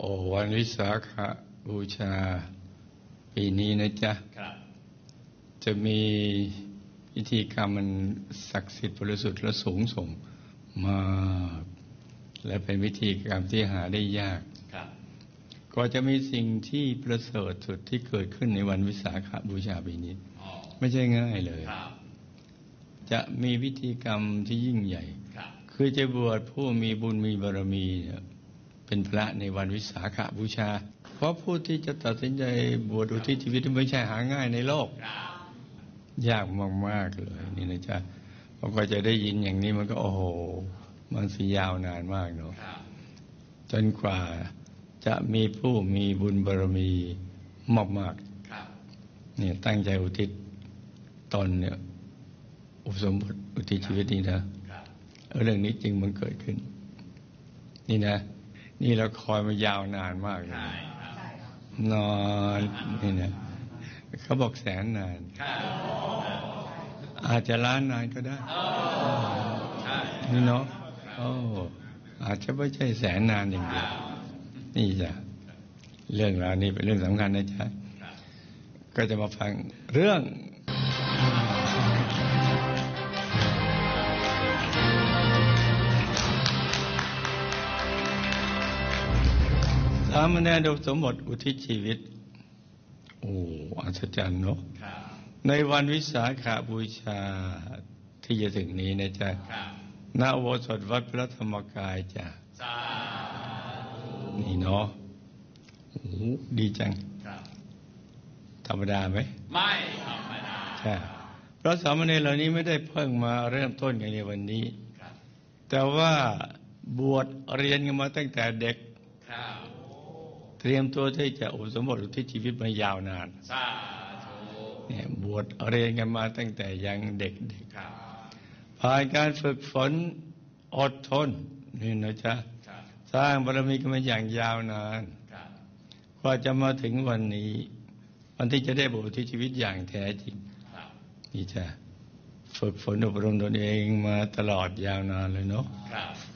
วันวิสาขบูชาปีนี้นะจ๊ะจะมีพิธีกรรมมันศักดิ์สิทธิ์บริสุทธิ์และสูงส่งมากและเป็นพิธีกรรมที่หาได้ยากก็จะมีสิ่งที่ประเสริฐสุดที่เกิดขึ้นในวันวิสาขบูชาปีนี้ไม่ใช่ง่ายเลยจะมีพิธีกรรมที่ยิ่งใหญ่คือจะบวชผู้มีบุญมีบารมีเป็นพระในวันวิสาขบูชาเพราะผู้ที่จะตัดสินใจบวชอุทิศชีวิตไม่ใช่หาง่ายในโลกยากมากๆเลยนี่นะจ๊ะพอก็จะได้ยินอย่างนี้มันก็โอ้โหมันสิยาวนานมากเนาะจนกว่าจะมีผู้มีบุญบารมีมากๆเนี่ยตั้งใจอุทิศตนเนี่ยอุปสมบทอุทิศชีวิตนี่นะเรื่องนี้จริงมันเกิดขึ้นนี่นะนี่เราคอยมายาวนานมากเลยนอนนี่นะเขาบอกแสนนานอาจจะล้านนานก็ได้นี่เนาะอาจจะไม่ใช่แสนนานอย่างเดียวนี่จ้ะเรื่องราวนี้เป็นเรื่องสำคัญนะจ๊ะก็จะมาฟังเรื่องสามเณรอุปสมบทอุทิศชีวิตอัศจรรย์เนาะในวันวิสาขบูชาที่จะถึงนี้นะจ๊ะณอุโบสถวัดพระธรรมกายจ้ะนี่เนาะดีจังธรรมดาไหมไม่ธรรมดาใช่เพราะสามเณรเหล่านี้ไม่ได้เพิ่งมาเริ่มต้นกันในวันนี้แต่ว่าบวชเรียนกันมาตั้งแต่เด็กเตรียมตัวที่จะอุปสมบทอุทิศชีวิตมายาวนานเนี่ยบวชเรียนกันมาตั้งแต่ยังเด็กผ่านการฝึกฝนอดทนนี่นะจ๊ะสร้างบารมีกันมาอย่างยาวนานกว่าจะมาถึงวันนี้วันที่จะได้บวชอุทิศชีวิตอย่างแท้จริงนี่จ้ะฝึกฝนอบรมตนเองมาตลอดยาวนานเลยเนาะ